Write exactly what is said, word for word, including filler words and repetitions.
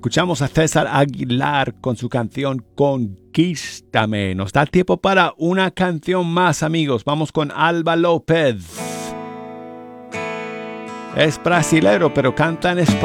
Escuchamos a César Aguilar con su canción Conquístame. Nos da tiempo para una canción más, amigos. Vamos con Alba López. Es brasilero, pero canta en español.